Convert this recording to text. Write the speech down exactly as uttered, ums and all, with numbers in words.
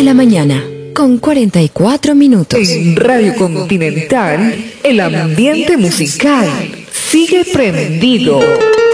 la mañana, con cuarenta y cuatro minutos. En Radio Continental, el ambiente musical sigue prendido.